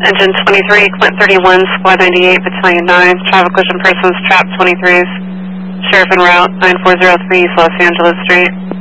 Engine 23, Clint 31, Squad 98, Battalion 9, traffic collision persons, trap 23s, sheriff en route, 9403 East Los Angeles Street.